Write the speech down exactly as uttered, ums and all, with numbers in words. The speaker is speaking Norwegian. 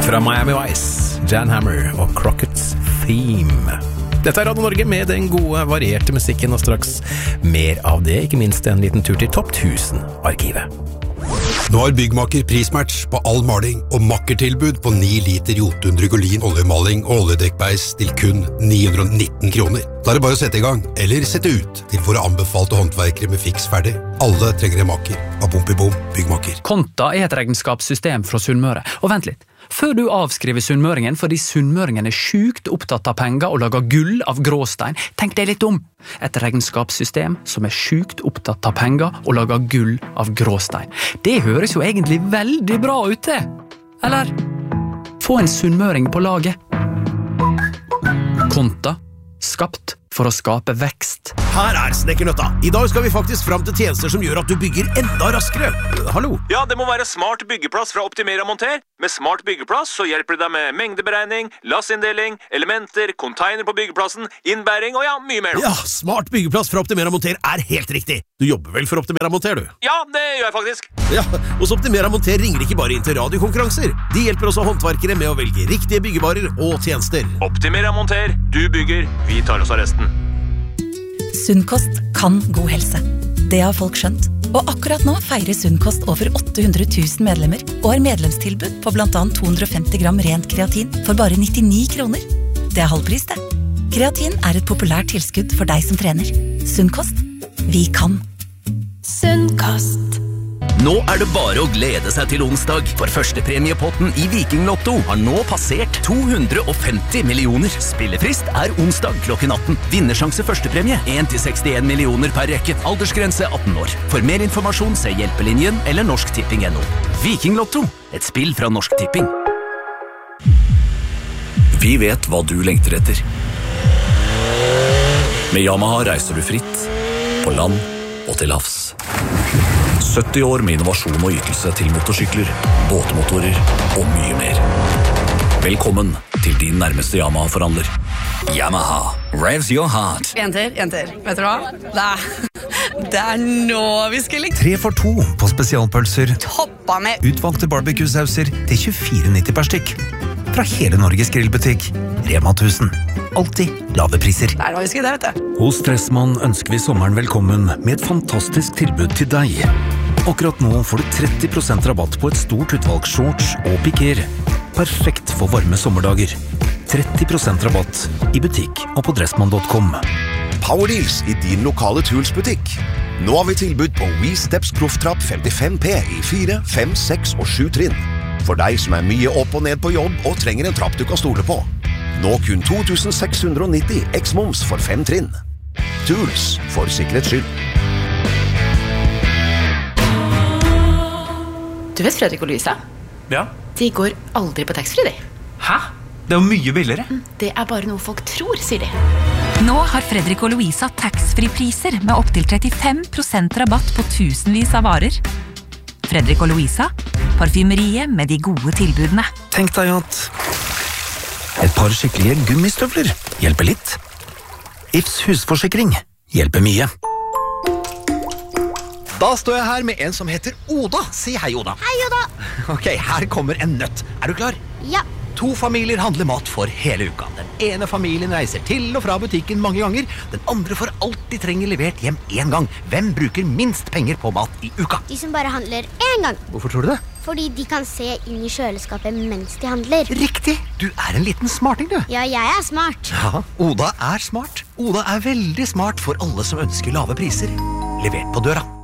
Fra Miami Vice, Jan Hammer og Crockett's Theme. Dette er Radio Norge med den gode, varierte musikken, og straks mer av det, ikke minst en liten tur til Topp tusen-arkivet. Nå har Byggmaker prismatch på all maling og makkertilbud på ni liter Jotun Drygolin oljemaling og oljedekkbeis til kun ni hundre og nitten kroner. Da er det bare å sette i gang, eller sette ut til våre anbefalte håndverkere med fiks ferdig. Alle trenger en maker av Bompibom Byggmaker. Konta er et regnskapssystem fra Sunnmøre. Og vent litt, før du avskriver sunnmøringen fordi sunnmøringen er sjukt opptatt av penger og lager gull av gråstein, tenk deg litt om. Et regnskapssystem som er sjukt opptatt av penger og lager gull av gråstein. Det høres jo egentlig veldig bra ut det. Eller? Få en sunnmøring på laget. Konta, skapt for å skape vekst. Her er Snekkernøtta. I dag skal vi faktisk fram til tjenester som gjør at du bygger enda raskere. Hallo? Ja, det må være smart byggeplass fra Optimera Monter. Med smart byggeplass så hjelper det deg med mengdeberegning, lassinndeling, elementer, container på byggeplassen, innbæring og ja, mye mer. Ja, smart byggeplass fra Optimera Monter er helt riktig. Du jobber vel for Optimera Monter, du? Ja, det gjør jeg faktisk. Ja, hos Optimera Monter ringer ikke bare inn til radiokonkurranser. De hjelper også håndverkere med å velge riktige byggevarer og tjenester. Optimera Monter, du bygger, vi tar oss av resten. Sunnkost kan god helse. Det har folk skjønt. Og akkurat nå feirer Sunnkost over åtte hundre tusen medlemmer og har medlemstilbud på blant annet to hundre og femti gram rent kreatin for bare nittini kroner. Det er halvpris, det. Kreatin er et populært tilskudd for deg som trener. Sunnkost. Vi kan. Sunnkost. Nå er det bare å glede seg til onsdag, for førstepremiepotten i Viking Lotto har nå passert to hundre og femti millioner. Spillefrist er onsdag klokken atten. Vinnersjanse førstepremie en til sekstien millioner per rekke. Aldersgrense atten år. For mer informasjon se Hjelpelinjen eller Norsk Tipping punktum no. Viking Lotto, et spill fra Norsk Tipping. Vi vet hva du lengter etter. Med Yamaha reiser du fritt, på land og til havs. sytti år med innovasjon og ytelse til motorsykler, båtmotorer og mye mer. Velkommen til din nærmeste Yamaha-forhandler. Yamaha, revs your heart. Jenter, jenter, vet du hva? Det er, det er nå vi skal like. Tre for to på spesialpølser. Toppa med. Utvalgte barbecue-sauser til tjuefire nitti per stykk. Fra hele Norges grillbutikk. Rema tusen. Alltid lave priser. Det er nå vi skal det, vet du. Hos Dressmann ønsker vi sommeren velkommen med et fantastisk tilbud til deg. Akkurat nå får du tretti prosent rabatt på et stort utvalg shorts og piker. Perfekt for varme sommerdager. tretti prosent rabatt i butikk og på dressmann punktum com. Powerdeals i din lokale Tools-butikk. Nå har vi tilbud på WeSteps Profftrapp femtifem P i fire, fem, seks og sju trinn. For deg som er mye opp og ned på jobb og trenger en trapp du kan stole på. Nå kun to tusen seks hundre og nitti X-moms for fem trinn. Tools, for sikkerhets skyld. Du vet Fredrik og Louisa? Ja. De går aldri på taxfree, de. Hæ? Det er jo mye billigere. Det er bare noe folk tror, sier de. Nå har Fredrik og Louisa taxfree-priser med opp til trettifem prosent rabatt på tusenvis av varer. Fredrik og Louisa, parfymeriet med de gode tilbudene. Tenk deg at et par skikkelige gummistøvler hjelper litt. Ifs husforsikring hjelper mye. Da står jeg her med en som heter Oda. Si hei, Oda. Hei, Oda. Ok, her kommer en nøtt. Er du klar? Ja. To familier handler mat for hele uka. Den ene familien reiser til og fra butikken mange ganger. Den andre får alt de trenger levert hjem en gang. Hvem bruker minst penger på mat i uka? De som bare handler en gang. Hvorfor tror du det? Fordi de kan se inn i kjøleskapet mens de handler. Riktig! Du er en liten smarting, du. Ja, jeg er smart. Ja, Oda er smart. Oda er veldig smart for alle som ønsker lave priser. Levert på døra.